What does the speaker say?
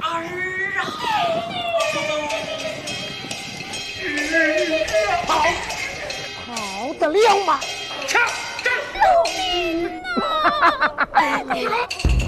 儿啊！ 跑得了吗？ 抢！ 救命啊！